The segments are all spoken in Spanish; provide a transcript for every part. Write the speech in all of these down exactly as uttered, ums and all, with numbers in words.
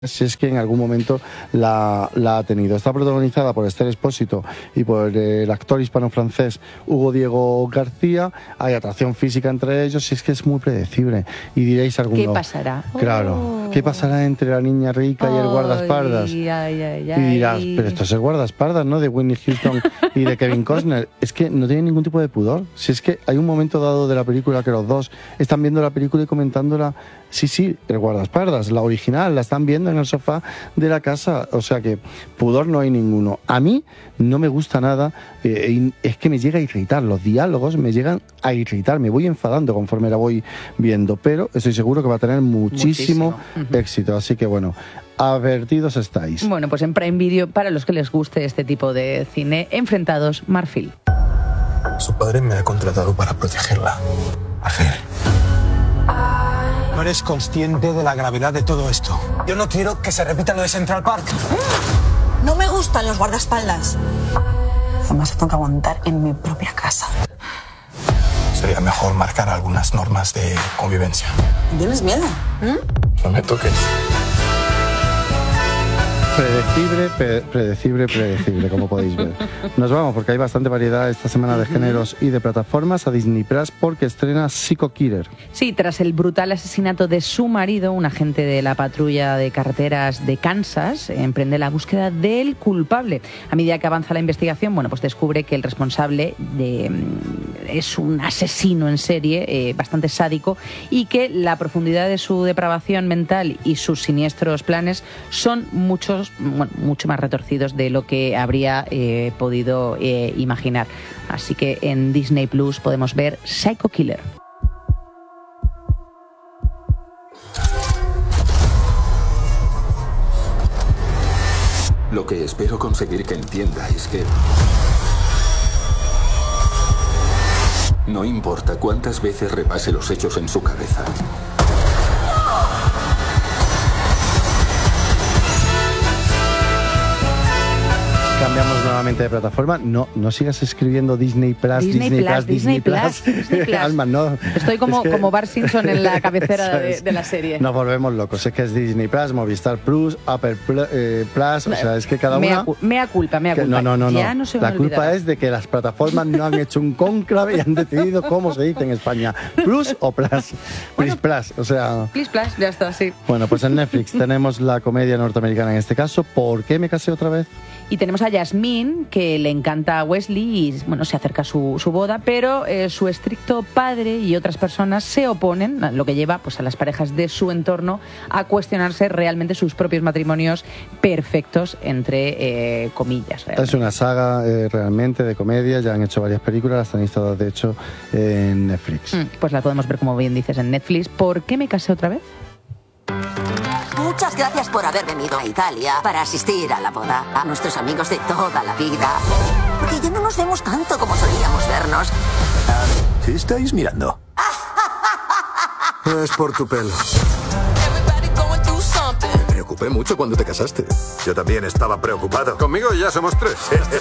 si es que en algún momento la, la ha tenido. Está protagonizada por Esther Expósito y por el actor hispano-francés Hugo Diego García. Hay atracción física entre ellos y es que es muy predecible. Y diréis alguno... ¿Qué pasará? Claro. Oh. ¿Qué pasará entre la niña rica y el guardaespaldas? Ay, ay, ay, y dirás, pero esto es el guardaespaldas, ¿no? De Whitney Houston y de Kevin Costner. Es que no tiene ningún tipo de pudor. Si es que hay un momento dado de la película que los dos están viendo la película y comentándola. Sí, sí, el guardaespaldas, la original, la están viendo en el sofá de la casa. O sea que pudor no hay ninguno. A mí no me gusta nada, eh, es que me llega a irritar. Los diálogos me llegan a irritar, me voy enfadando conforme la voy viendo. Pero estoy seguro que va a tener muchísimo, muchísimo. éxito. Así que bueno, advertidos estáis. Bueno, pues en Prime Video, para los que les guste este tipo de cine, Enfrentados, Marfil. Su padre me ha contratado para protegerla. Marfil. No eres consciente de la gravedad de todo esto. Yo no quiero que se repita lo de Central Park. No me gustan los guardaespaldas. Además, tengo que aguantar en mi propia casa. Sería mejor marcar algunas normas de convivencia. ¿Tienes miedo? ¿Mm? No me toques. Predecible, pre- predecible, predecible, como podéis ver. Nos vamos porque hay bastante variedad esta semana de géneros y de plataformas a Disney Plus porque estrena Psycho Killer. Sí, tras el brutal asesinato de su marido, un agente de la patrulla de carreteras de Kansas emprende la búsqueda del culpable. A medida que avanza la investigación, bueno, pues descubre que el responsable de, es un asesino en serie, eh, bastante sádico, y que la profundidad de su depravación mental y sus siniestros planes son muchos Bueno, mucho más retorcidos de lo que habría eh, podido eh, imaginar. Así que en Disney Plus podemos ver Psycho Killer. Lo que espero conseguir que entienda es que no importa cuántas veces repase los hechos en su cabeza. Cambiamos nuevamente de plataforma. No, no sigas escribiendo Disney Plus, Disney, Disney Plus, Plus, Disney Disney Plus, Plus. Disney Plus. Alma, no. Estoy como, Es que... como Bart Simpson en la cabecera de, de la serie. Nos volvemos locos. Es que es Disney Plus, Movistar Plus, Apple Plus, eh, Plus. O sea, es que cada mea, una... Mea culpa, mea culpa. No, no, no. Ya no. no se la culpa olvidaba. es de que las plataformas no han hecho un cónclave y han decidido cómo se dice en España. Plus o Plus. Plus, Plus. O sea... Plus, Plus, ya está, sí. Bueno, pues en Netflix tenemos la comedia norteamericana en este caso. ¿Por qué me casé otra vez? Y tenemos a Yasmín, que le encanta a Wesley y bueno, se acerca a su, su boda, pero eh, su estricto padre y otras personas se oponen, lo que lleva pues, a las parejas de su entorno a cuestionarse realmente sus propios matrimonios perfectos, entre eh, comillas. Realmente. Es una saga eh, realmente de comedia, ya han hecho varias películas, las tenéis todas de hecho en Netflix. Mm, pues las podemos ver, como bien dices, en Netflix. ¿Por qué me casé otra vez? Muchas gracias por haber venido a Italia para asistir a la boda, a nuestros amigos de toda la vida. Porque ya no nos vemos tanto como solíamos vernos. ¿Qué estáis mirando? Es por tu pelo. Me preocupé mucho cuando te casaste. Yo también estaba preocupado. Conmigo ya somos tres.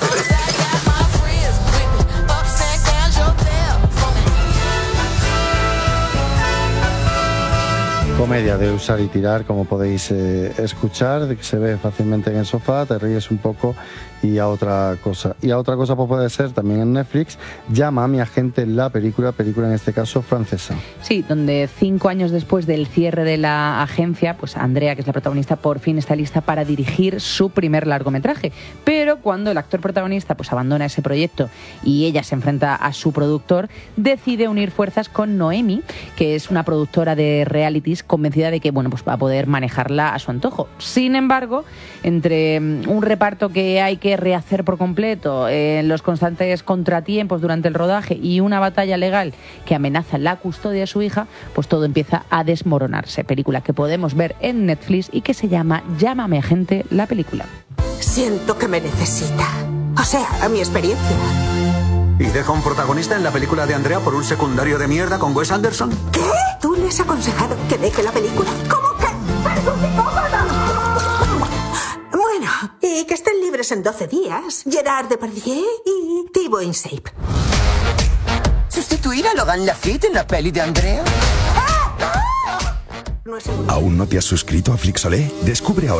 Comedia de usar y tirar, como podéis eh, escuchar, de que se ve fácilmente en el sofá, te ríes un poco y a otra cosa. Y a otra cosa pues puede ser también en Netflix, Llama a mi agente, la película, película en este caso francesa. Sí, donde cinco años después del cierre de la agencia, pues Andrea, que es la protagonista, por fin está lista para dirigir su primer largometraje. Pero cuando el actor protagonista pues abandona ese proyecto y ella se enfrenta a su productor, decide unir fuerzas con Noemi, que es una productora de realities convencida de que bueno, pues va a poder manejarla a su antojo. Sin embargo, entre un reparto que hay que rehacer por completo, eh, los constantes contratiempos durante el rodaje y una batalla legal que amenaza la custodia de su hija, pues todo empieza a desmoronarse. Película que podemos ver en Netflix y que se llama Llámame agente, la película. Siento que me necesita. O sea, a mi experiencia. ¿Y deja un protagonista en la película de Andrea por un secundario de mierda con Wes Anderson? ¿Qué? ¿Tú le has aconsejado que deje la película? ¿Cómo que? ¡Es un psicópata! Bueno, y que estén libres en doce días. Gerard Depardieu y Thibaut Insape. ¿Sustituir a Logan Lafitte en la peli de Andrea? ¡Ah! No es el... ¿Aún no te has suscrito a Flixolé? Descubre ahora